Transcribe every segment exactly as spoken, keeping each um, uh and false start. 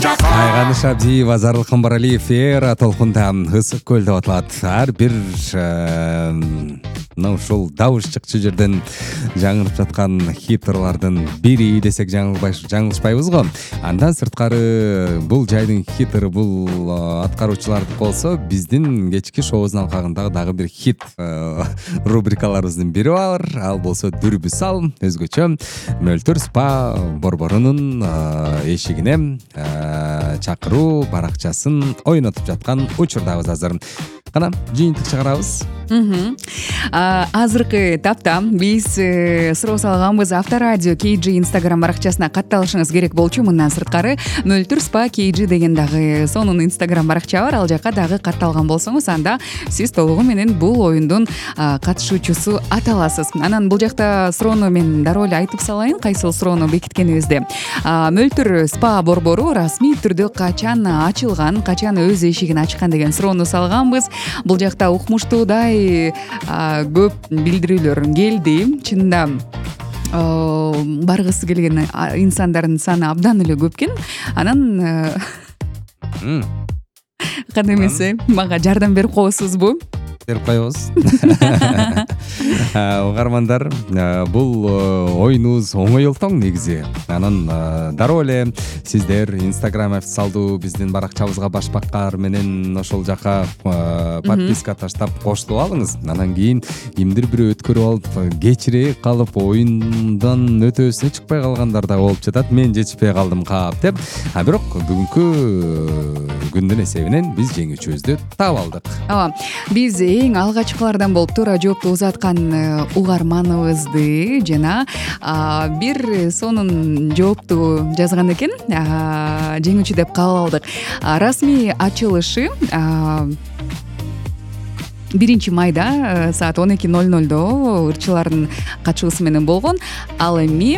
Айганы Шабдиев, Азарлы Камбаралиев, эра толкунда ысык көл деп аталат. Ар бир мына ушул дабыш чыкчу жерден жаңырып жаткан хиттерлардын бири десек жаңылышпайбыз го. Андан сырткары бул жайдын хиттери бул аткаруучулардык болсо, биздин кечки шоубуздун алкагындагы дагы бир хит рубрикаларыбыздын бири бар. Ал болсо Дүрбү сал, өзгөчө Мөлтүр спа борборунун эшигине чакыруу баракчасын ойнотуп жаткан учурдабыз азыр. Кана жыйынтык чыгарабыз. Азыркы тапта биз суроо салганбыз Авторадио кей джи Instagram баракчасына катталышыңыз керек болчу. Мындан сырткары Мөлтүр спа кей джи деген дагы сонун Instagram баракча бар. Ал жака дагы катталган болсоңуз, анда сиз толугу менен бул оюндун катышуучусу аталасыз. Анан бул жакта суроону мен дароо эле айтып салайын, кайсыл суроону бекиткенибизди. Мөлтүр спа борбору расмий түрдө качан ачылган, качан өз эшигин ачкан деген суроону салганбыз. Бул жакта укмуштуудай көп билдирүүлөр келди. Чынында баргысы келген инсандардын саны абдан эле көп экен. Анан кандай эмесе мага жардам берип коесузбу? Берип коебуз. Угармандар, бул оюнубуз оңой элтоң негизи. Анан дароо эле сиздер Instagram официалдуу биздин баракчабызга башбаккар менен ошол жака подписка таштап кошулуп алыңыз. Анан кийин кимдир бирөө өткөрүп алып, кечире калып оюндан өтөбүсүнө чыкпай калгандар да болуп жатат. Мен жетишпей калдым кап деп. А бирок бүгүнкү күндүн эсебинен биз жеңүүчүбүздү таап алдык. Ооба, биз эң алгачкылардан болуп туура жоопту узаткан угарманыбызды жана бир сонун жоопту жазган экен. Жеңүүчү деп кабыл алдык. Расмий ачылышы биринчи майда саат он эки ноль нольдо ырчылардын катышуусу менен болгон. Ал эми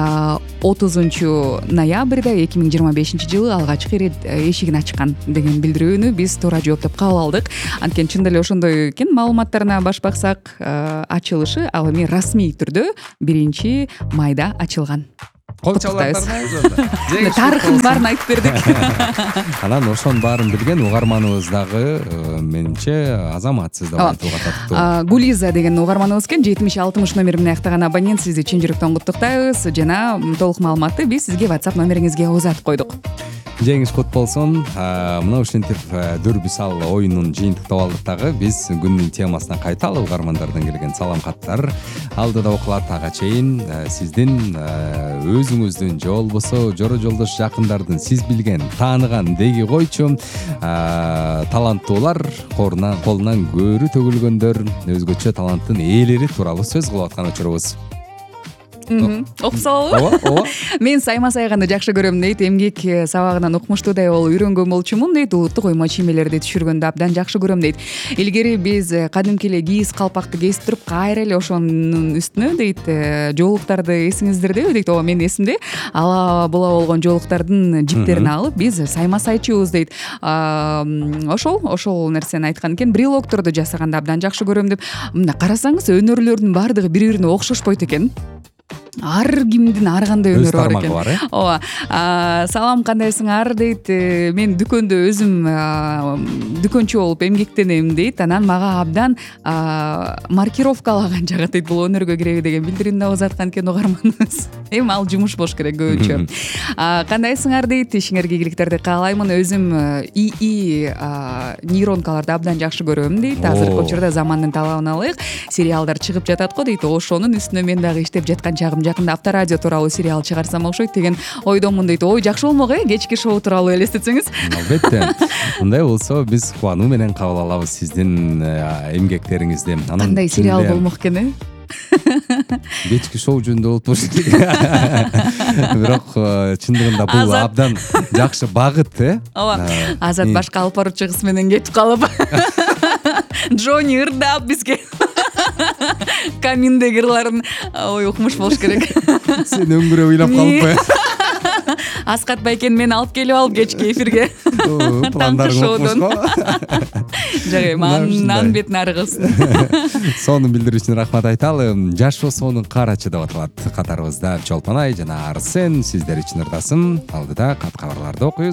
отузунчу ноябрда эки миң жыйырма бешинчи жылы алгачкы ирет эшигин ачкан деген билдирүүнү биз туура жооп деп кабыл алдык. Анткени чындап эле ошондой экен. Маалыматтарына баш баксак, ачылышы ал эми расмий түрдө биринчи майда ачылган. Кол чабууларыңызды. Тарыхын баарын айтып бердик. Анан ошонун баарын билген угарманыбыз дагы менимче азаматсыз деп айтууга татыктуу. Гулиза деген угарманыбыз экен. жетимиш алтымыш номер менен аяктаган абонент, сизди чын жүрөктөн куттуктайбыз. Жана толук маалыматты биз сизге WhatsApp номериңизге узатып койдук. Жеңиш кут болсун. Мына ушинтип Дүрбү сал оюнун жыйынтыктап алдык дагы. Биз күндүн темасына кайталы угармандардан келген салам каттар алдыда окулат. Ага чейин сиздин өзүңүздүн же болбосо жоро жолдош жакындардын сиз билген, тааныган деги койчу таланттуулар, колунан көрү төгүлгөндөр, өзгөчө таланттын ээлери тууралуу сөз кылып аткан учурубуз. Окуп салабы? Ооба. Мен сайма сайганды жакшы көрөм дейт. Эмгек сабагынан укмуштуудай болуп үйрөнгөн болчумун дейт. Улуттук оймо чиймелерди түшүргөндү абдан жакшы көрөм дейт. Илгери биз кадимки эле кийиз калпакты кестирип, кайра эле ошонун үстүнө дейт жоолуктарды эсиңиздердеби дейт. Ооба, мен эсимде. Ала була болгон жоолуктардын жиптерин алып биз сайма сайчубуз дейт. Ошол ошол нерсени айткан экен. Брелокторду жасаганды абдан жакшы көрөм деп. Мына карасаңыз, өнөрлөрдүн баардыгы бири-бирине окшошпойт экен. Ар кимдин ар кандай өнөрү бар экен. Ооба. Салам, кандайсыңар дейт. Мен дүкөндө өзүм дүкөнчү болуп эмгектенем дейт. Анан мага абдан маркировкалаган жагат дейт. Бул өнөргө киреби деген билдирүүнү да узаткан экен угарманыбыз. Эми ал жумуш болуш керек көбүнчө. Кандайсыңар дейт. Ишиңерге ийгиликтерди каалаймын. Өзүм ИИ нейронкаларды абдан жакшы көрөм дейт. Азыркы учурда замандын талабына ылайык сериалдар чыгып жатат го дейт. Ошонун үстүнө мен дагы иштеп жаткан чагым жакында Авторадио тууралуу сериал чыгарсам окшойт деген ойдомун дейт. Ой, жакшы болмок э, кечки шоу тууралуу элестетсеңиз. Албетте. Мындай болсо биз кубануу менен кабыл алабыз сиздин эмгектериңизди. Кандай сериал болмок экен э? Кечки шоу жөнүндө болуп туруш керек. Бирок чындыгында бул абдан жакшы багыт э. Ооба. Азат башка алып баруучу кыз менен кетип калып Джонни ырдап бизге каминдеги ырларын ой укмуш болуш керек. Сен өңгүрө ыйлап калыппы? Аскат байкен мени алып келип алып кечки эфирге. Пландарың окмушко. Жага мандан бет нарыгыз. Сону билдирүү үчүн рахмат айталы. Жаш Осонун карачы деп аталат. Катарыбызда Чолпон Ай жана Арсен сиздер үчүн ырдасым. Алдыда кат кабарларды окуйбуз.